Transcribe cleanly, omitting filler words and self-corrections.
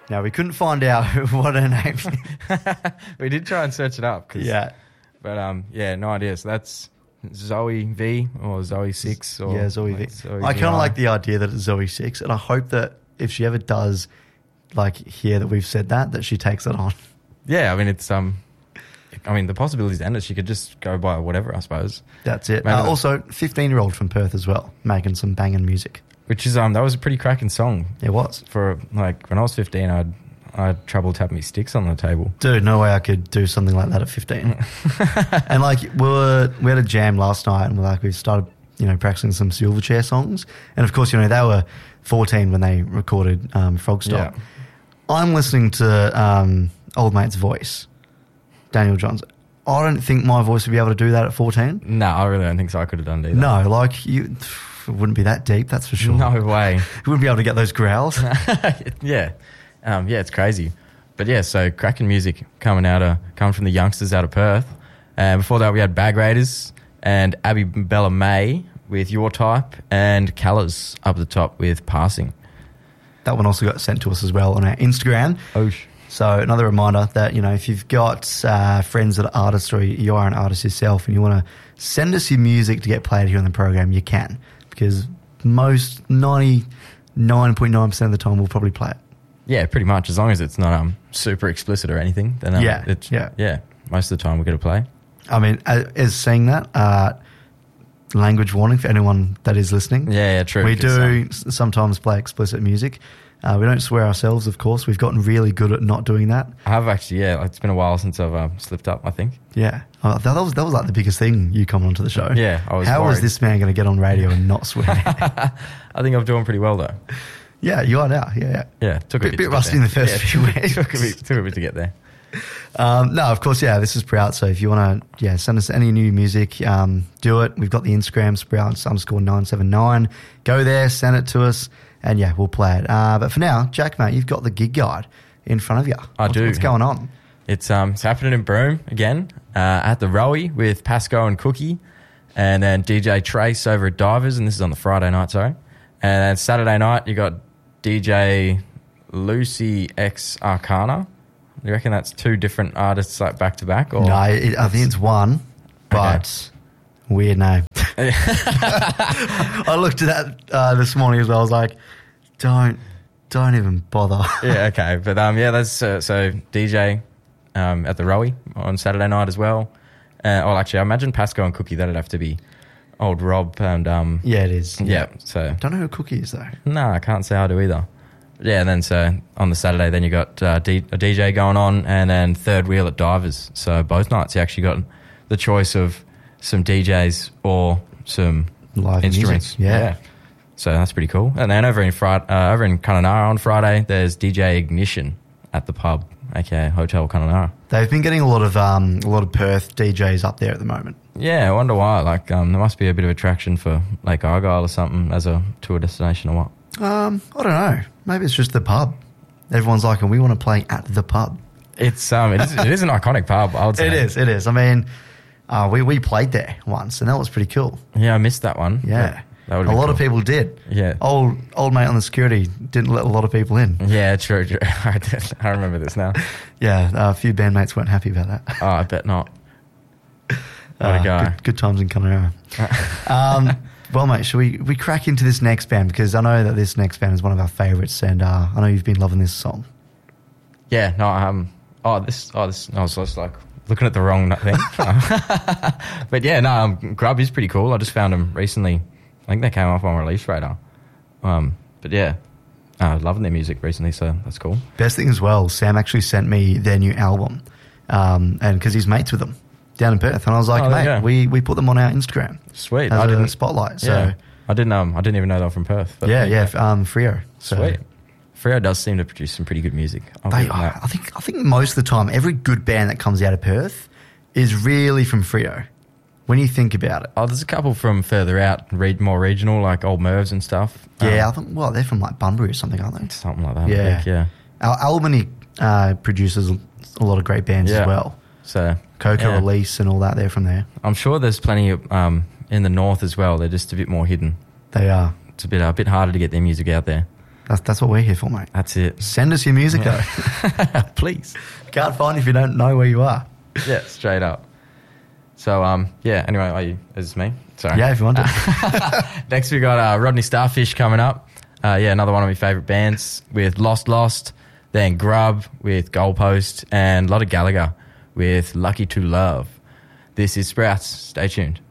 Now, we couldn't find out what her name is. We did try and search it up. Yeah. But, no idea. So that's Zoe V or Zoe 6. Or Yeah, Zoe V. Zoe I kind of VI. like the idea that it's Zoe 6, and I hope that if she ever does, hear that we've said that she takes it on. Yeah, I mean, it's... the possibilities endless. She could just go by whatever, I suppose. That's it. Maybe Also, 15-year-old from Perth as well, making some banging music. Which is that was a pretty cracking song. It was. For when I was 15, I had trouble tapping my sticks on the table. Dude, no way I could do something like that at 15. And we had a jam last night, and we started practicing some Silverchair songs, and of course they were 14 when they recorded Frogstop. Yeah. I'm listening to old mate's voice, Daniel Johns. I don't think my voice would be able to do that at 14. No, I really don't think so. I could have done it either. No, it wouldn't be that deep, that's for sure. No way. You wouldn't be able to get those growls. Yeah. It's crazy. But yeah, so cracking music coming from the youngsters out of Perth. And before that, we had Bag Raiders and Abby Bella May with Your Type, and Callas up the top with Passing. That one also got sent to us as well on our Instagram. Oh, So another reminder that, if you've got friends that are artists or you are an artist yourself and you want to send us your music to get played here on the program, you can. Because most 99.9% of the time we'll probably play it. yeah, pretty much. As long as it's not super explicit or anything, then Yeah. most of the time we're going to play. I mean, as saying that, language warning for anyone that is listening. Yeah, true. We do sometimes play explicit music. We don't swear ourselves, of course. We've gotten really good at not doing that. I have actually, it's been a while since I've slipped up, I think. Yeah. That was like the biggest thing you coming onto the show. Yeah, I was How worried. is this man going to get on radio and not swear? I think I'm doing pretty well, though. Yeah, you are now. Yeah. Yeah, took a bit Bit rusty in the first few weeks. Took a bit to get there. No, of course, this is Sprout. So if you want to, send us any new music, do it. We've got the Instagram, Sprouts_979. Go there, send it to us, and we'll play it. But for now, Jack, mate, you've got the gig guide in front of you. I do. What's going on? It's happening in Broome again, at the Rowie with Pasco and Cookie, and then DJ Trace over at Divers, and this is on the Friday night, sorry. And then Saturday night, you got DJ Lucy X Arcana. You reckon that's two different artists back to back? No, I think it's one, but weird name. I looked at that this morning as well. I was like, don't even bother. Yeah, okay. But that's so DJ at the Rowie on Saturday night as well. Actually, I imagine Pasco and Cookie, that'd have to be old Rob and... yeah, it is. Yeah, so... Don't know who Cookie is, though. No, I can't say I do either. Yeah, and then so on the Saturday, then you got a DJ going on, and then third wheel at Divers. So both nights you actually got the choice of some DJs or some Live instruments. music, yeah. So that's pretty cool. And then over in Kununurra on Friday, there's DJ Ignition at the pub, aka Hotel Kununurra. They've been getting a lot of Perth DJs up there at the moment. Yeah, I wonder why. There must be a bit of attraction for Lake Argyle or something as a tour destination or what. I don't know. Maybe it's just the pub. Everyone's like, we want to play at the pub. It is an iconic pub, I would say. It is. I mean, we played there once, and that was pretty cool. Yeah, I missed that one. Yeah. That would a lot of people did. Yeah. Old mate on the security didn't let a lot of people in. Yeah, true. I remember this now. Yeah, a few bandmates weren't happy about that. Oh, I bet not. What a guy. Good times in Kununurra. Well, mate, should we crack into this next band? Because I know that this next band is one of our favourites, and I know you've been loving this song. Yeah, no, this. I was just looking at the wrong thing. But yeah, no, Grub is pretty cool. I just found them recently. I think they came off on Release Radar. But yeah, loving their music recently, so that's cool. Best thing as well, Sam actually sent me their new album, and because he's mates with them down in Perth, and I was like, mate, we put them on our Instagram. Sweet. As a spotlight. So yeah. I didn't even know they were from Perth. But Freo. So. Sweet. Freo does seem to produce some pretty good music. I think most of the time, every good band that comes out of Perth is really from Freo. When you think about it. Oh, there's a couple from further out, more regional, like Old Mervs and stuff. Yeah, I think, they're from like Bunbury or something, aren't they? Something like that. Yeah. I think, yeah. Albany produces a lot of great bands as well. So Coco Release and all that, they're from there. I'm sure there's plenty of, in the north as well. They're just a bit more hidden. They are. It's a bit harder to get their music out there. That's what we're here for, mate. That's it. Send us your music, though. Please. Can't find you if you don't know where you are. Yeah, straight up. So, anyway, is this me? Sorry. Yeah, if you want to. Next, we got Rodney Starfish coming up. Another one of my favourite bands with Lost, then Grub with Goalpost, and a lot of Gallagher with Lucky to Love. This is Sprouts. Stay tuned.